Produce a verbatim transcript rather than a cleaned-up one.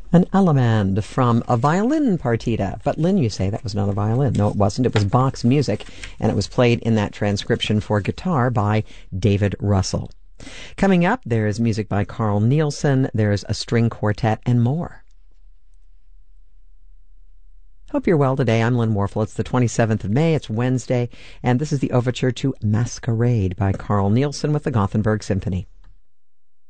An Allemande from a violin partita. But Lynn, you say that was not a violin. No, it wasn't. It was Bach's music, and it was played in that transcription for guitar by David Russell. Coming up, there's music by Carl Nielsen, there's a string quartet, and more. Hope you're well today. I'm Lynn Warfel. It's the twenty-seventh of May. It's Wednesday, and this is the overture to Masquerade by Carl Nielsen with the Gothenburg Symphony.